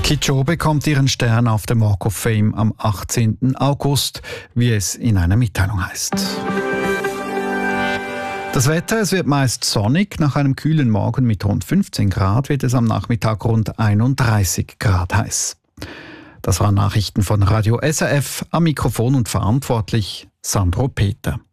Kidjo bekommt ihren Stern auf dem Walk of Fame am 18. August, wie es in einer Mitteilung heißt. Das Wetter, es wird meist sonnig. Nach einem kühlen Morgen mit rund 15 Grad wird es am Nachmittag rund 31 Grad heiß. Das waren Nachrichten von Radio SRF. Am Mikrofon und verantwortlich Sandro Peter.